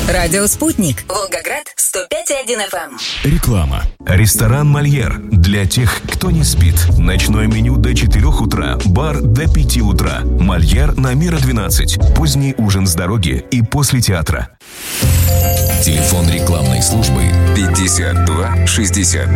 Радио «Спутник». Волгоград, 105,1 FM. Реклама. Ресторан «Мольер» для тех, кто не спит. Ночное меню до 4 утра, бар до 5 утра. «Мольер» на Мира 12. Поздний ужин с дороги и после театра. Телефон рекламной службы 52 60.